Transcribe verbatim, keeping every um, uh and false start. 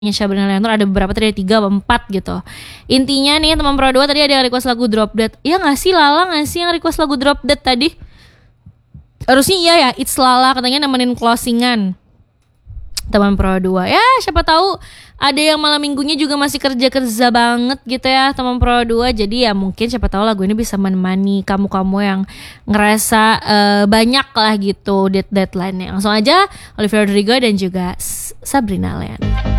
Sabrina Leonor ada beberapa tadi ada tiga atau empat gitu. Intinya nih teman Pro dua tadi ada yang request lagu Drop Dead. Ya gak sih Lala gak sih yang request lagu Drop Dead tadi? Harusnya iya ya, It's Lala katanya nemenin closingan teman Pro dua. Ya siapa tahu ada yang malam minggunya juga masih kerja-kerja banget gitu ya teman Pro dua. Jadi ya mungkin siapa tahu lagu ini bisa menemani kamu-kamu yang ngerasa uh, banyak lah gitu dead deadline-nya. Langsung aja Olivia Rodrigo dan juga Sabrina Leonor.